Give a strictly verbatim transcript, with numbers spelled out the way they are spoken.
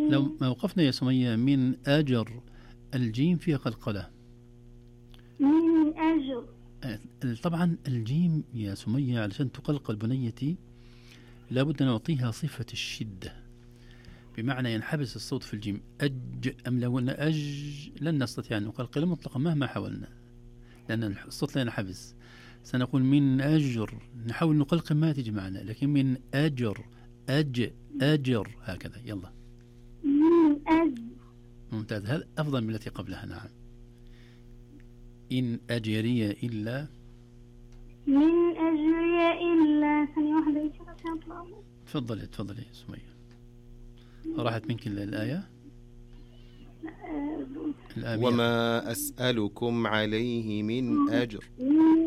لو ما وقفنا يا سمية من أجر، الجيم فيها قلقلة. من أجر. طبعا الجيم يا سمية علشان تقلقل بنيتي لابد أن نعطيها صفة الشدة، بمعنى ينحبس الصوت في الجيم. أج، أم لو قلنا أج لن نستطيع أن نقلقل مطلقا مهما حاولنا، لأن الصوت لا ينحبس. سنقول من أجر، نحاول نقلقل ما تجي معنا، لكن من أجر، أج، أجر، هكذا. يلا من أجر. ممتاز، هذا أفضل من التي قبلها. نعم. إن أجري إلا. من أجري إلا. ثانية واحدة. تفضلي تفضلي سمية. راحت منك الآية. الآية. وما أسألكم عليه من أجر. من